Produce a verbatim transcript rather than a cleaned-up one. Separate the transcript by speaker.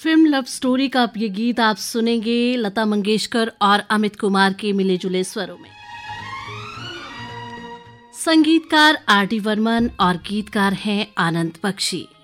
Speaker 1: Film love story का अब ये गीत आप सुनेंगे लता मंगेशकर और अमित कुमार के मिले जुले स्वरों में। संगीतकार आर डी बर्मन और गीतकार हैं आनंद बख्शी।